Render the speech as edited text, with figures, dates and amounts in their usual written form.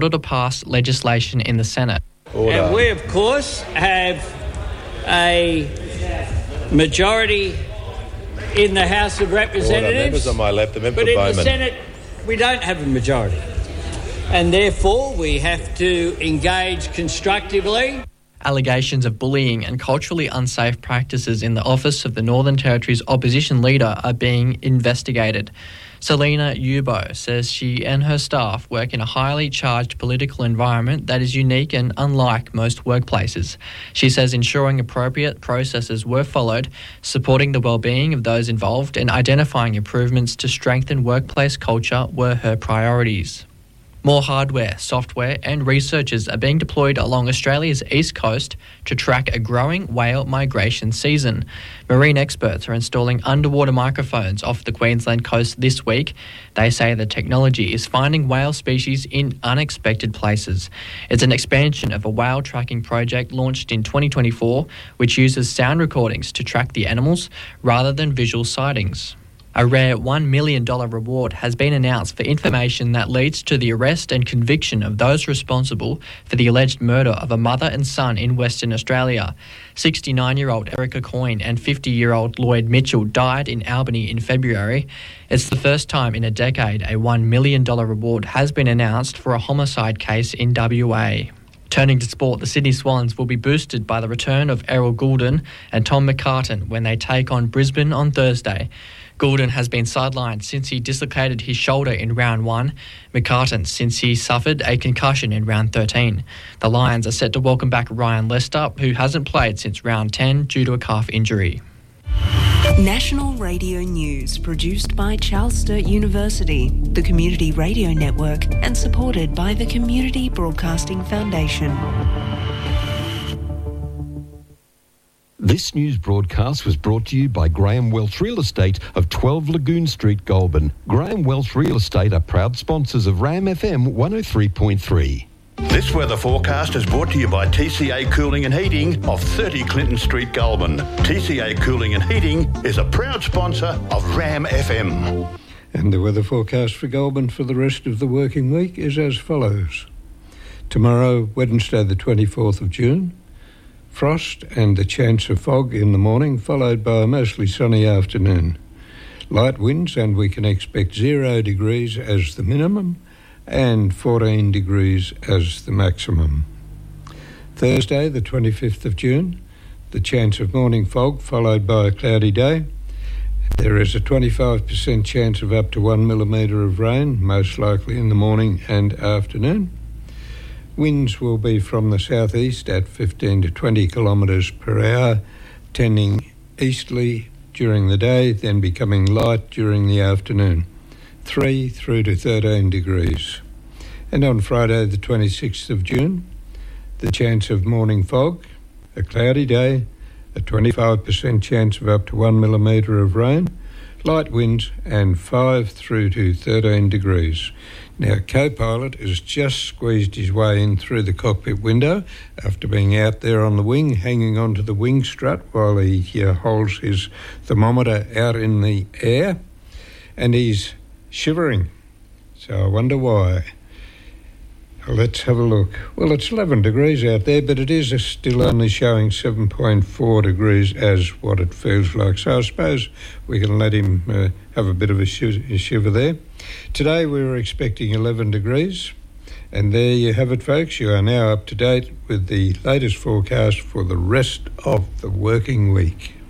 to pass legislation in the Senate. Order. And we, of course, have a majority in the House of Representatives. Order. Members on my left, the member but for in Bowman. the Senate, we don't have a majority. And therefore, we have to engage constructively. Allegations of bullying and culturally unsafe practices in the office of the Northern Territory's opposition leader are being investigated. Selena Yubo says she and her staff work in a highly charged political environment that is unique and unlike most workplaces. She says ensuring appropriate processes were followed, supporting the well-being of those involved and identifying improvements to strengthen workplace culture were her priorities. More hardware, software and researchers are being deployed along Australia's east coast to track a growing whale migration season. Marine experts are installing underwater microphones off the Queensland coast this week. They say the technology is finding whale species in unexpected places. It's an expansion of a whale tracking project launched in 2024, which uses sound recordings to track the animals rather than visual sightings. A rare $1 million reward has been announced for information that leads to the arrest and conviction of those responsible for the alleged murder of a mother and son in Western Australia. 69-year-old Erica Coyne and 50-year-old Lloyd Mitchell died in Albany in February. It's the first time in a decade a $1 million reward has been announced for a homicide case in WA. Turning to sport, the Sydney Swans will be boosted by the return of Errol Goulden and Tom McCartan when they take on Brisbane on Thursday. Goulden has been sidelined since he dislocated his shoulder in round 1, McCartan since he suffered a concussion in round 13. The Lions are set to welcome back Ryan Lester, who hasn't played since round 10 due to a calf injury. National Radio News, produced by Charles Sturt University, the Community Radio Network, and supported by the Community Broadcasting Foundation. This news broadcast was brought to you by Graham Welch Real Estate of 12 Lagoon Street, Goulburn. Graham Welch Real Estate are proud sponsors of RAM FM 103.3. This weather forecast is brought to you by TCA Cooling and Heating of 30 Clinton Street, Goulburn. TCA Cooling and Heating is a proud sponsor of RAM FM. And the weather forecast for Goulburn for the rest of the working week is as follows. Tomorrow, Wednesday the 24th of June, frost and the chance of fog in the morning, followed by a mostly sunny afternoon. Light winds, and we can expect 0 degrees as the minimum and 14 degrees as the maximum. Thursday, the 25th of June, the chance of morning fog, followed by a cloudy day. There is a 25% chance of up to 1 millimetre of rain, most likely in the morning and afternoon. Winds will be from the southeast at 15 to 20 kilometres per hour, tending easterly during the day, then becoming light during the afternoon, 3 through to 13 degrees. And on Friday the 26th of June, the chance of morning fog, a cloudy day, a 25% chance of up to 1 millimetre of rain, light winds and 5 through to 13 degrees. Now, co-pilot has just squeezed his way in through the cockpit window after being out there on the wing, hanging onto the wing strut while he holds his thermometer out in the air, and he's shivering. So I wonder why. Let's have a look. Well, it's 11 degrees out there, but it is still only showing 7.4 degrees as what it feels like. So I suppose we can let him have a bit of a shiver there. Today we were expecting 11 degrees. And there you have it, folks. You are now up to date with the latest forecast for the rest of the working week.